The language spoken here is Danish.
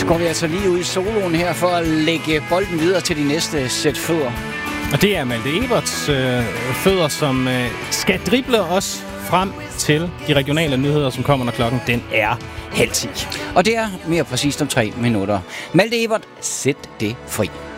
Så går vi altså lige ud i soloen her for at lægge bolden videre til de næste sæt fødder. Og det er Malte Eberts fødder, som skal drible os frem til de regionale nyheder, som kommer, når klokken den er 9:30. Og det er mere præcist om 3 minutter. Malte Ebert, sæt det fri.